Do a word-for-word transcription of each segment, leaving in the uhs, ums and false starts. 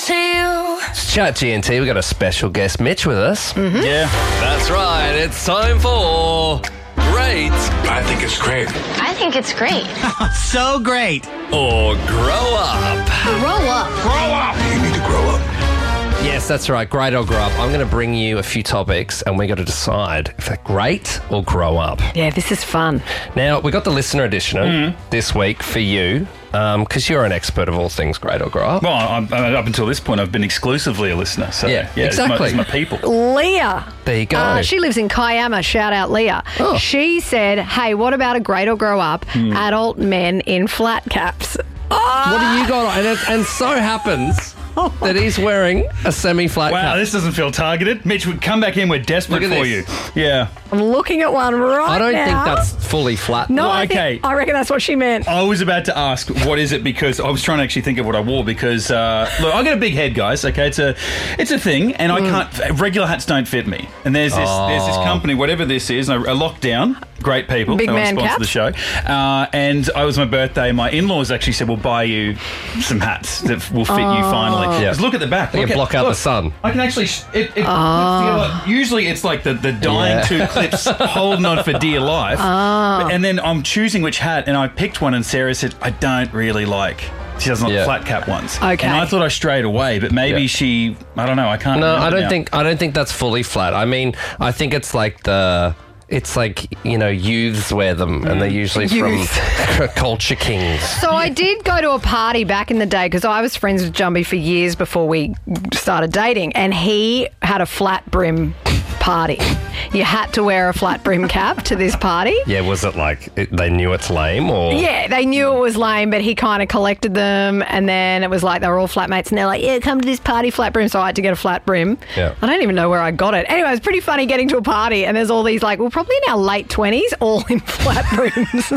to you. It's Chat G N T. We've got a special guest, Mitch, with us. Mm-hmm. Yeah. That's right. It's time for Great I think it's great. I think it's great. So great. or Grow Up. Grow up. Grow up. You need to grow up. Yes, that's right. Great or Grow Up. I'm going to bring you a few topics and we got to decide if they're great or grow up. Yeah, this is fun. Now, we got the listener edition Mm. this week for you because you're an expert of all things great or grow up. Well, I'm, I'm, up until this point, I've been exclusively a listener. So, Yeah, yeah, exactly. It's my, it's my people. Leah. There you go. Uh, she lives in Kiama. Shout out, Leah. Oh. She said, hey, what about a great or grow up adult men in flat caps? Oh, What do you got on? And, it, and so happens that he's wearing a semi-flat Wow, cap. this doesn't feel targeted. Mitch, would come back in. We're desperate Look at for this. you. Yeah. I'm looking at one right I don't now. think that's fully flat. No, Well, I, okay. think, I reckon that's what she meant. I was about to ask, what is it? Because I was trying to actually think of what I wore. Because uh, look, I got a big head, guys. Okay, it's a, it's a thing, and I can't. Regular hats don't fit me. And there's this, Oh. there's this company, whatever this is, and I, I locked down. Great people. Big They want to man sponsor the show. Uh, and it was my birthday. My in-laws actually said, "We'll buy you some hats that will fit you finally." Yeah. Because look at the back. You Look can at- block out look, the sun. I can actually. Sh- it, it clips together. Usually, it's like the, the dying Yeah. two clips holding on for dear life. But- And then I'm choosing which hat, and I picked one, and Sarah said, "I don't really like." She doesn't like Yeah. flat cap ones. Okay. And I thought I strayed away, but maybe Yeah. she. I don't know. I can't. No, remember I don't now. think I don't think that's fully flat. I mean, I think it's like the it's like, you know, youths wear them and they're usually Youth. from Culture Kings. So I did go to a party back in the day because I was friends with Jumbie for years before we started dating, and he had a flat brim party. You had to wear a flat brim cap to this party. Yeah, was it like it, they knew it's lame or Yeah, they knew it was lame, but he kind of collected them, and then it was like they were all flatmates, and they're like, yeah, come to this party, flat brim. So I had to get a flat brim. Yeah. I don't even know where I got it. Anyway, it was pretty funny getting to a party, and there's all these, like, we're probably in our late twenties, all in flat brims.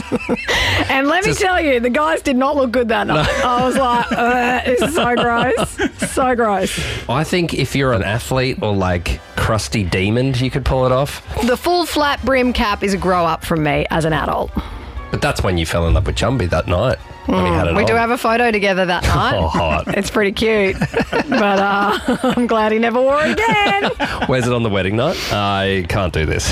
And let Just- me tell you, the guys did not look good that night. I was like, uh, this is so gross. So gross. I think if you're an athlete or like crusty demon, you could pull it off. The full flat brim cap is a grow up from me as an adult. But that's when you fell in love with Jumbie that night. When he had it We on. do have a photo together that night. Oh, hot. It's pretty cute. But uh, I'm glad he never wore it again. Where's it on the wedding night? I can't do this.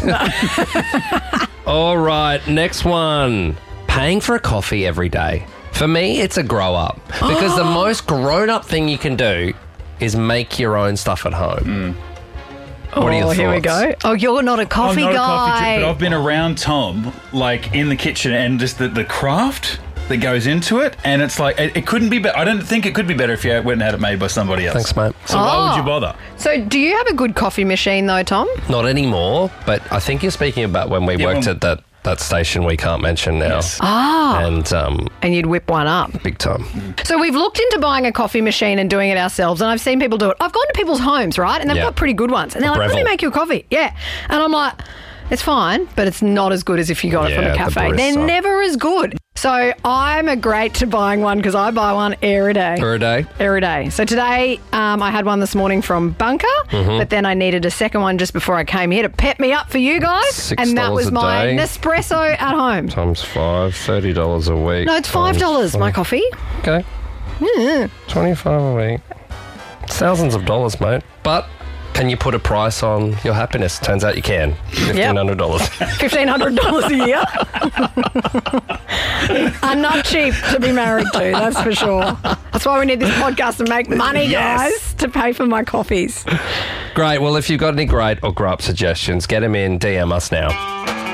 All right, next one. Paying for a coffee every day. For me, it's a grow up. Because the most grown up thing you can do is make your own stuff at home. What are your Oh, here we thoughts? go. Oh, you're not a coffee I'm not guy. a coffee drink, but I've been around Tom, like in the kitchen, and just the, the craft that goes into it, and it's like it, it couldn't be better. I don't think it could be better if you went and had it made by somebody else. Thanks, mate. So why would Oh. you bother? So do you have a good coffee machine though, Tom? Not anymore, but I think you're speaking about when we Yeah, worked well- at that, that station we can't mention now. Yes. Ah. And um, And you'd whip one up. big time. So we've looked into buying a coffee machine and doing it ourselves, and I've seen people do it. I've gone to people's homes, right? And they've Yeah. got pretty good ones. And they're like, let me Breville. make you a coffee. Yeah. And I'm like, it's fine, but it's not as good as if you got it from Yeah, a the cafe. They're barista. never as good. So I'm a great to buying one because I buy one every day. For a day? Every day. So today um, I had one this morning from Bunker, Mm-hmm. but then I needed a second one just before I came here to pep me up for you guys. Six and that dollars was a my day. Nespresso at home. Times five, thirty dollars a week. No, it's five dollars, times my coffee. Okay. twenty-five a week. It's thousands of dollars, mate. But can you put a price on your happiness? Turns out you can. fifteen hundred dollars. fifteen hundred dollars a year. I'm not cheap to be married to, that's for sure. That's why we need this podcast to make money, Yes. guys, to pay for my coffees. Great. Well, if you've got any great or grow up suggestions, get them in. D M us now.